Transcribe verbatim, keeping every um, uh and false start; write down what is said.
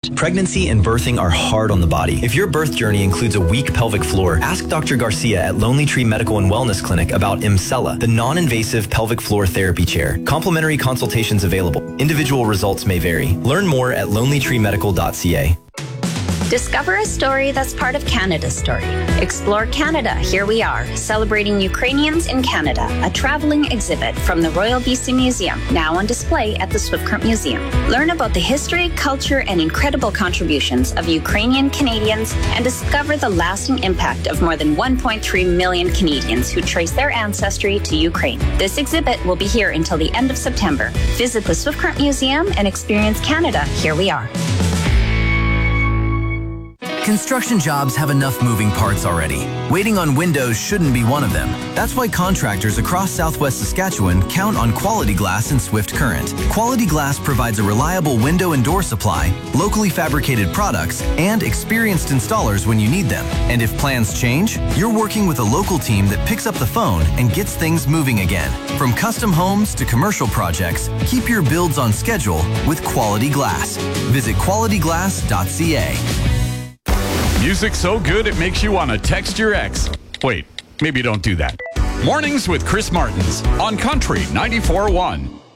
first. Pregnancy and birthing are hard on the body. If your birth journey includes a weak pelvic floor, ask Doctor Garcia at Lonely Tree Medical and Wellness Clinic about Emsella, the non-invasive pelvic floor therapy chair. Complimentary consultations available. Individual results may vary. Learn more at lonely tree medical dot c a. Discover a story that's part of Canada's story. Explore Canada, Here We Are, celebrating Ukrainians in Canada, a traveling exhibit from the Royal B C Museum, now on display at the Swift Current Museum. Learn about the history, culture, and incredible contributions of Ukrainian Canadians and discover the lasting impact of more than one point three million Canadians who trace their ancestry to Ukraine. This exhibit will be here until the end of September. Visit the Swift Current Museum and experience Canada, Here We Are. Construction jobs have enough moving parts already. Waiting on windows shouldn't be one of them. That's why contractors across Southwest Saskatchewan count on Quality Glass and Swift Current. Quality Glass provides a reliable window and door supply, locally fabricated products, and experienced installers when you need them. And if plans change, you're working with a local team that picks up the phone and gets things moving again. From custom homes to commercial projects, keep your builds on schedule with Quality Glass. Visit quality glass dot c a. Music so good it makes you want to text your ex. Wait, maybe don't do that. Mornings with Chris Martins on Country ninety-four point one.